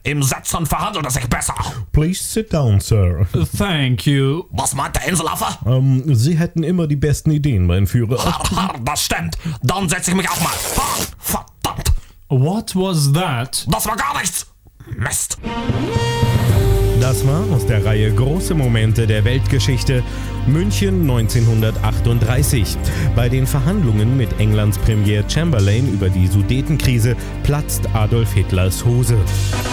Im Sitzen verhandelt es sich besser. Please sit down, sir. Thank you. Was meint der Inselaffe? Sie hätten immer die besten Ideen, mein Führer. Das stimmt. Dann setze ich mich auch mal. Verdammt. What was that? Das war gar nichts. Mist. Das war aus der Reihe Große Momente der Weltgeschichte München 1938. Bei den Verhandlungen mit Englands Premier Chamberlain über die Sudetenkrise platzt Adolf Hitlers Hose.